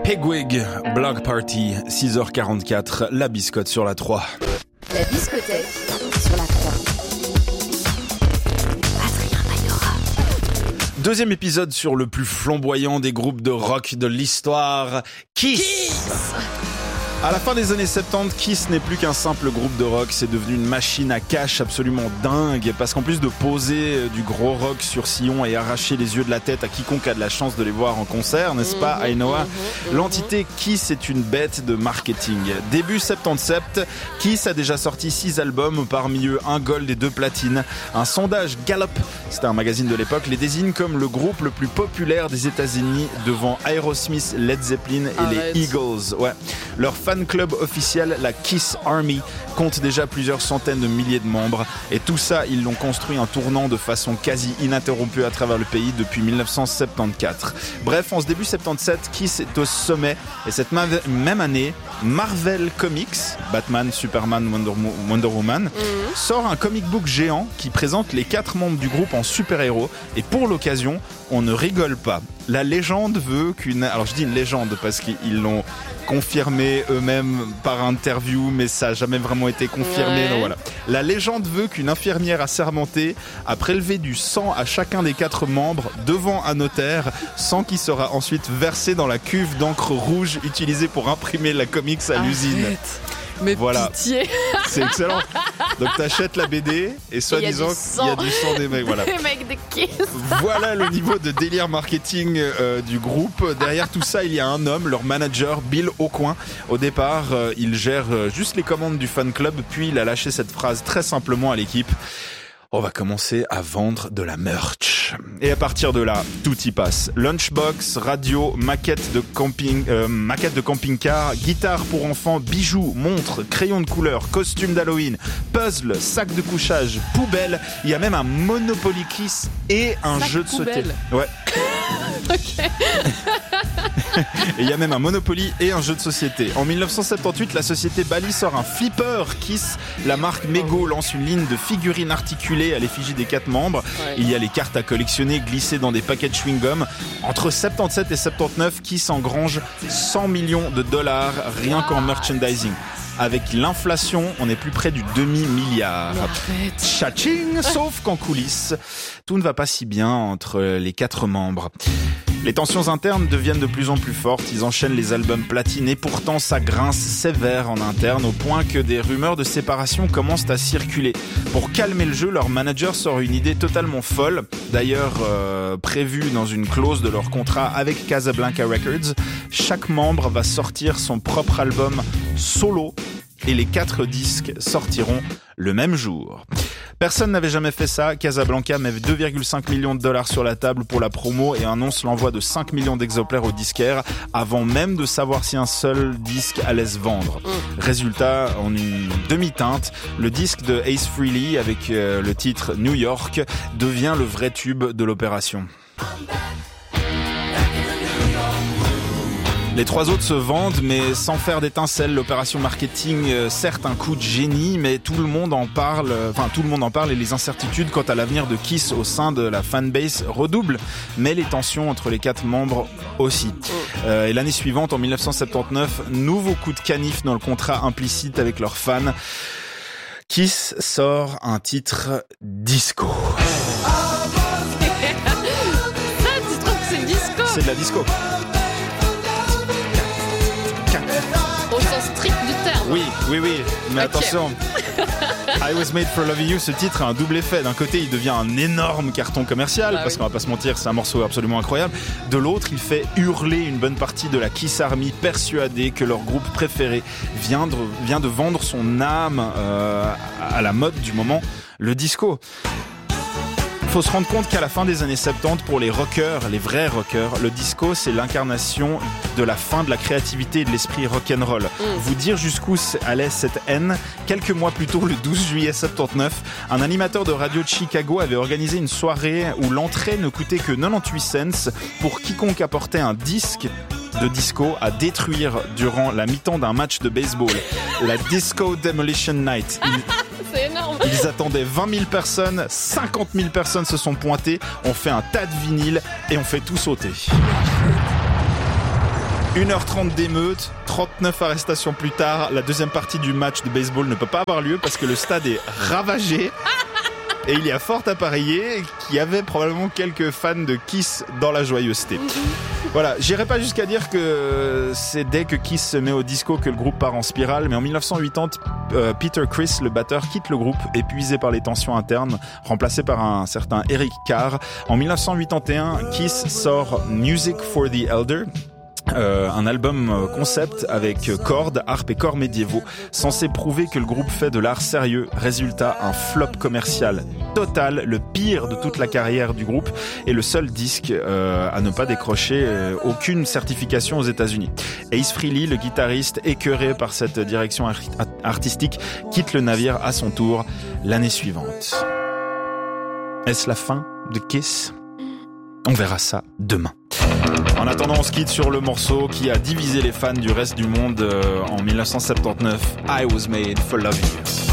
Pigwig, Block Party, 6h44, la biscotte sur la 3. La discothèque sur la 3. Adrien Magnora. Deuxième épisode sur le plus flamboyant des groupes de rock de l'histoire, Kiss. À la fin des années 70, Kiss n'est plus qu'un simple groupe de rock, c'est devenu une machine à cash absolument dingue, parce qu'en plus de poser du gros rock sur sillon et arracher les yeux de la tête à quiconque a de la chance de les voir en concert, n'est-ce pas, Ainoa? L'entité Kiss est une bête de marketing. Début 77, Kiss a déjà sorti 6 albums, parmi eux un gold et 2 platines. Un sondage Gallup, c'était un magazine de l'époque, les désigne comme le groupe le plus populaire des États-Unis devant Aerosmith, Led Zeppelin et les Eagles. Ouais. Leur fan club officiel, la Kiss Army, compte déjà plusieurs centaines de milliers de membres. Et tout ça, ils l'ont construit en tournant de façon quasi ininterrompue à travers le pays depuis 1974. Bref, en ce début 77, Kiss est au sommet. Et cette même année, Marvel Comics, Batman, Superman, Wonder Woman, sort un comic book géant qui présente les 4 membres du groupe en super-héros. Et pour l'occasion, on ne rigole pas. La légende veut qu'une... Alors je dis une légende parce qu'ils l'ont confirmé eux-mêmes par interview, mais ça n'a jamais vraiment été confirmé. Ouais. Donc voilà. La légende veut qu'une infirmière assermentée a prélevé du sang à chacun des 4 membres devant un notaire, sang qui sera ensuite versé dans la cuve d'encre rouge utilisée pour imprimer la comics à l'usine. Mais voilà. Pitié. C'est excellent. Donc t'achètes la BD et soi-disant il y a du sang des mecs. Voilà. Des mecs de Kiss. Voilà le niveau de délire marketing du groupe. Derrière tout ça, il y a un homme, leur manager, Bill Aucoin. Au départ, il gère juste les commandes du fan club, puis il a lâché cette phrase très simplement à l'équipe. On va commencer à vendre de la merch. Et à partir de là, tout y passe. Lunchbox, radio, maquette de camping-car, guitare pour enfants, bijoux, montres, crayons de couleur, costumes d'Halloween, puzzle, sac de couchage, poubelle. Il y a même un Monopoly Kiss et un jeu de société. Ouais. Ok. Et il y a même un Monopoly et un jeu de société. En 1978, la société Bally sort un flipper Kiss. La marque Mego lance une ligne de figurines articulées à l'effigie des 4 membres. Ouais. Il y a les cartes à collectionner glissées dans des paquets de chewing-gum. Entre 77 et 79, Kiss engrange $100 millions rien qu'en merchandising. Avec l'inflation, on est plus près du demi-milliard. Tchaching, sauf qu'en coulisses, tout ne va pas si bien entre les 4 membres. Les tensions internes deviennent de plus en plus fortes, ils enchaînent les albums platine et pourtant ça grince sévère en interne au point que des rumeurs de séparation commencent à circuler. Pour calmer le jeu, leur manager sort une idée totalement folle, d'ailleurs prévue dans une clause de leur contrat avec Casablanca Records. Chaque membre va sortir son propre album solo et les 4 disques sortiront le même jour. Personne n'avait jamais fait ça. Casablanca met $2,5 millions sur la table pour la promo et annonce l'envoi de 5 millions d'exemplaires aux disquaires avant même de savoir si un seul disque allait se vendre. Résultat, en une demi-teinte, le disque de Ace Frehley avec le titre New York devient le vrai tube de l'opération. Les 3 autres se vendent, mais sans faire d'étincelles. L'opération marketing, certes un coup de génie, mais tout le monde en parle et les incertitudes quant à l'avenir de Kiss au sein de la fanbase redoublent. Mais les tensions entre les 4 membres aussi. Et l'année suivante, en 1979, nouveau coup de canif dans le contrat implicite avec leurs fans. Kiss sort un titre disco. Tu trouves que c'est disco? C'est de la disco. Au sens strict du terme. Oui, mais attention. I Was Made for Loving You, ce titre a un double effet. D'un côté, il devient un énorme carton commercial, parce qu'on va pas se mentir, c'est un morceau absolument incroyable. De l'autre, il fait hurler une bonne partie de la Kiss Army, persuadée que leur groupe préféré vient de vendre son âme à la mode du moment, le disco. Faut se rendre compte qu'à la fin des années 70, pour les rockers, les vrais rockers, le disco, c'est l'incarnation de la fin de la créativité et de l'esprit rock'n'roll. Vous dire jusqu'où allait cette haine, quelques mois plus tôt, le 12 juillet 79, un animateur de radio de Chicago avait organisé une soirée où l'entrée ne coûtait que 98 cents pour quiconque apportait un disque de disco à détruire durant la mi-temps d'un match de baseball. La Disco Demolition Night. C'est énorme. Ils attendaient 20 000 personnes, 50 000 personnes se sont pointées, on fait un tas de vinyles et on fait tout sauter. 1h30 d'émeute, 39 arrestations plus tard, la deuxième partie du match de baseball ne peut pas avoir lieu parce que le stade est ravagé. Et il y a fort à parier qu'il y avait probablement quelques fans de Kiss dans la joyeuseté. Voilà, j'irai pas jusqu'à dire que c'est dès que Kiss se met au disco que le groupe part en spirale, mais en 1980, Peter Criss, le batteur, quitte le groupe, épuisé par les tensions internes, remplacé par un certain Eric Carr. En 1981, Kiss sort Music for the Elder. Un album concept avec cordes, harpes et corps médiévaux, censé prouver que le groupe fait de l'art sérieux. Résultat, un flop commercial total, le pire de toute la carrière du groupe et le seul disque à ne pas décrocher aucune certification aux États-Unis. Ace Frehley, le guitariste, écœuré par cette direction artistique, quitte le navire à son tour l'année suivante. Est-ce la fin de Kiss ? On verra ça demain. En attendant, on se quitte sur le morceau qui a divisé les fans du reste du monde en 1979, I Was Made for Loving You.